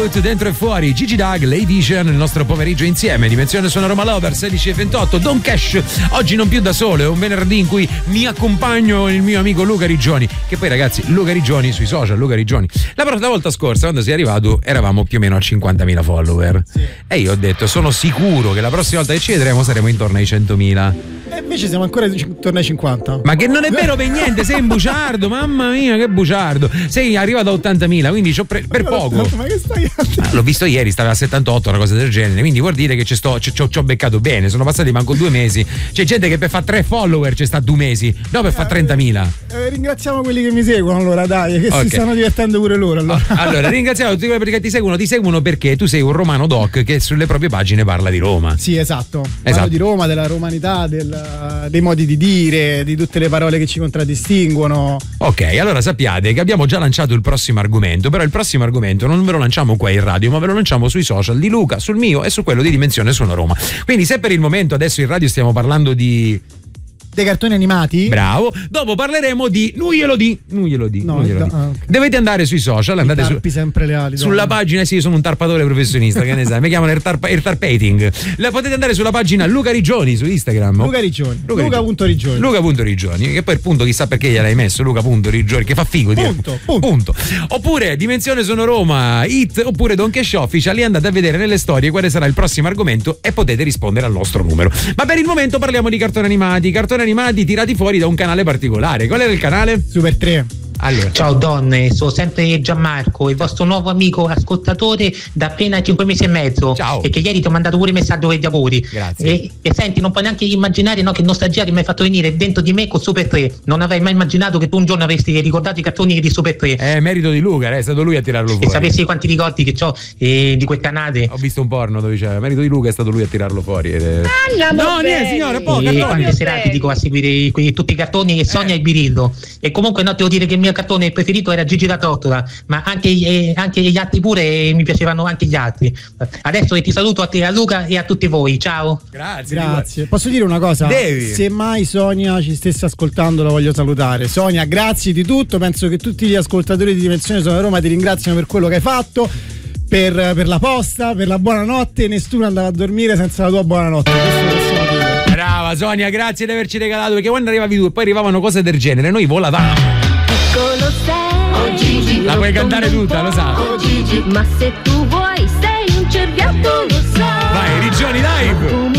Youth, dentro e fuori, Gigi Dag, Lady Vision, il nostro pomeriggio insieme, Dimensione Suona Roma Lover, 16:28, Don Cash, oggi non più da solo, è un venerdì in cui mi accompagno il mio amico Luca Rigioni, che poi ragazzi, Luca Rigioni sui social, Luca Rigioni, la volta scorsa quando sei arrivato eravamo più o meno a 50.000 follower, sì. E io ho detto, sono sicuro che la prossima volta che ci vedremo saremo intorno ai 100.000. E invece siamo ancora intorno ai 50. Ma che non è vero per niente, sei un bugiardo, mamma mia che bugiardo, sei arrivato a 80.000, quindi per poco. Ma che stai l'ho visto ieri, stava a 78, una cosa del genere, quindi vuol dire che ci ho beccato bene, sono passati manco 2 mesi, c'è gente che per fare 3 follower ci sta 2 mesi, no, per fare 30.000. Ringraziamo quelli che mi seguono allora, dai, che si stanno divertendo pure loro allora ringraziamo tutti quelli che ti seguono perché tu sei un romano doc che sulle proprie pagine parla di Roma. Sì, esatto. Parlo di Roma, della romanità, dei modi di dire, di tutte le parole che ci contraddistinguono. Ok, allora sappiate che abbiamo già lanciato il prossimo argomento, però il prossimo argomento non ve lo lanciamo qua in radio, ma ve lo lanciamo sui social di Luca, sul mio e su quello di Dimensione Suona Roma. Quindi se per il momento adesso in radio stiamo parlando dei cartoni animati? Bravo. Dopo parleremo di non glielo di. Okay. Dovete andare sui social, andate sempre le ali, sulla pagina, sì, io sono un tarpatore professionista, che ne sai, mi chiamano il tarpating. Potete andare sulla pagina Luca Rigioni su Instagram. Luca.Rigioni, che poi il punto chissà perché gliel'hai messo, Luca.Rigioni, che fa figo. Punto. Oppure Dimensione Sono Roma, Hit, oppure Don Cash Official, lì andate a vedere nelle storie quale sarà il prossimo argomento e potete rispondere al nostro numero. Ma per il momento parliamo di cartoni animati tirati fuori da un canale particolare. Qual era il canale? Super 3. Allora. Ciao donne, sono sempre Gianmarco, il vostro nuovo amico ascoltatore da appena 5 mesi e mezzo. Ciao. E che ieri ti ho mandato pure messaggio per gli auguri. Grazie. E senti, non puoi neanche immaginare, no, che nostalgia che mi hai fatto venire dentro di me con Super 3. Non avrei mai immaginato che tu un giorno avresti ricordato i cartoni di Super 3. Merito di Luca, è stato lui a tirarlo fuori. E sapessi quanti ricordi che ho di quel canale. Ho visto un porno dove c'era merito di Luca, è stato lui a tirarlo fuori. No, niente signore, poi quante serate dico a seguire tutti i cartoni e Sonia e Birillo. E comunque no, devo dire che il mio cartone preferito era Gigi la Trottola, ma anche gli altri pure, mi piacevano anche gli altri. Adesso ti saluto a te, a Luca e a tutti voi, ciao. Grazie. Posso dire una cosa? Devi. Se mai Sonia ci stesse ascoltando la voglio salutare. Sonia, grazie di tutto, penso che tutti gli ascoltatori di Dimensione Sono Roma ti ringraziano per quello che hai fatto, per la posta, per la buonanotte. Nessuno andava a dormire senza la tua buonanotte. Brava Sonia, grazie di averci regalato, perché quando arrivavi tu e poi arrivavano cose del genere noi volavamo. Gigi, la puoi cantare tutta, lo sai. Gigi, ma se tu vuoi sei un cerbiatto, lo sai. Vai, Rigioni live.